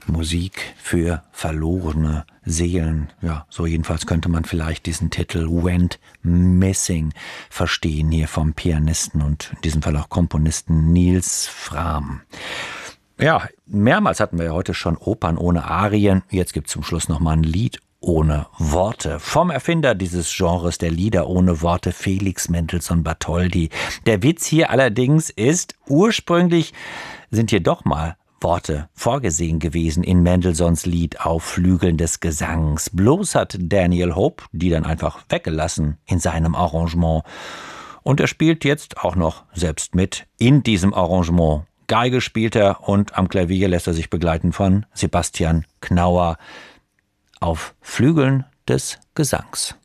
Musik für verlorene Seelen. Ja, so jedenfalls könnte man vielleicht diesen Titel Went Missing verstehen hier vom Pianisten und in diesem Fall auch Komponisten Nils Frahm. Ja, mehrmals hatten wir ja heute schon Opern ohne Arien. Jetzt gibt es zum Schluss nochmal ein Lied ohne Worte. Vom Erfinder dieses Genres der Lieder ohne Worte, Felix Mendelssohn Bartholdy. Der Witz hier allerdings ist, ursprünglich sind hier doch mal Worte vorgesehen gewesen in Mendelssohns Lied auf Flügeln des Gesangs. Bloß hat Daniel Hope die dann einfach weggelassen in seinem Arrangement. Und er spielt jetzt auch noch selbst mit in diesem Arrangement. Geige spielt er und am Klavier lässt er sich begleiten von Sebastian Knauer auf Flügeln des Gesangs.